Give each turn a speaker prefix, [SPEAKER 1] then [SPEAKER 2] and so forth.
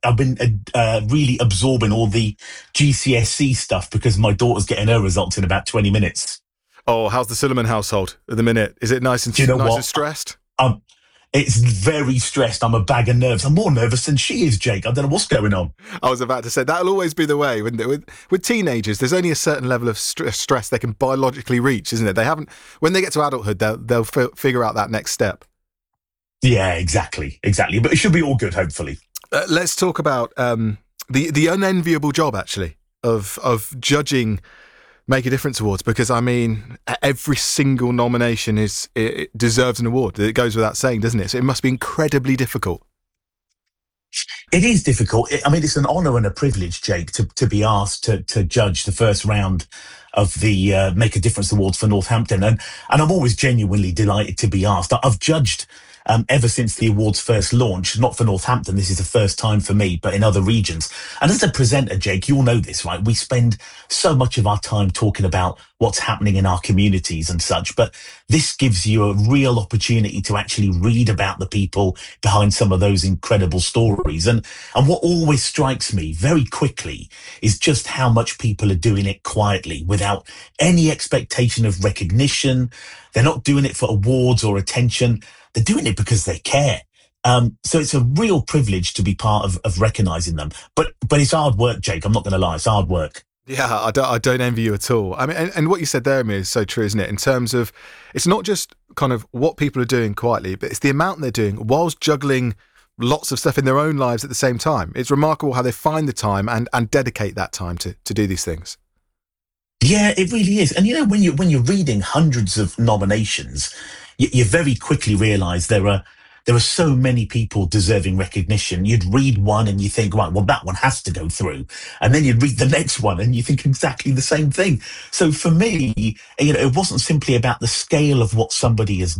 [SPEAKER 1] I've been really absorbing all the GCSE stuff because my daughter's getting her results in about 20 minutes.
[SPEAKER 2] Oh, how's the Suleiman household at the minute? Is it nice and
[SPEAKER 1] Do you know
[SPEAKER 2] nice and
[SPEAKER 1] what?
[SPEAKER 2] stressed?
[SPEAKER 1] It's very stressed. I'm a bag of nerves. I'm more nervous than she is, Jake. I don't know what's going on.
[SPEAKER 2] I was about to say that'll always be the way, wouldn't it? With teenagers, there's only a certain level of stress they can biologically reach, isn't it? They haven't. When they get to adulthood, they'll figure out that next step.
[SPEAKER 1] Yeah, exactly. But it should be all good, hopefully.
[SPEAKER 2] Let's talk about the unenviable job, actually, of judging Make a Difference Awards, because I mean, every single nomination it deserves an award. It goes without saying, doesn't it? So it must be incredibly difficult.
[SPEAKER 1] It is difficult. I mean, it's an honour and a privilege, Jake, to be asked to judge the first round of the Make a Difference Awards for Northampton, and I'm always genuinely delighted to be asked. I've judged ever since the awards first launched, not for Northampton. This is the first time for me, but in other regions. And as a presenter, Jake, you'll know this, right? We spend so much of our time talking about what's happening in our communities and such, but this gives you a real opportunity to actually read about the people behind some of those incredible stories. And what always strikes me very quickly is just how much people are doing it quietly without any expectation of recognition. They're not doing it for awards or attention. They're doing it because they care. So it's a real privilege to be part of recognising them. But it's hard work, Jake. I'm not going to lie. It's hard work.
[SPEAKER 2] Yeah, I don't envy you at all. I mean, and what you said there, Amir, is so true, isn't it? In terms of, it's not just kind of what people are doing quietly, but it's the amount they're doing whilst juggling lots of stuff in their own lives at the same time. It's remarkable how they find the time and dedicate that time to do these things.
[SPEAKER 1] Yeah, it really is. And you know, when you're reading hundreds of nominations, you very quickly realise there are so many people deserving recognition. You'd read one and you think, right, well, that one has to go through. And then you'd read the next one and you think exactly the same thing. So for me, you know, it wasn't simply about the scale of what somebody has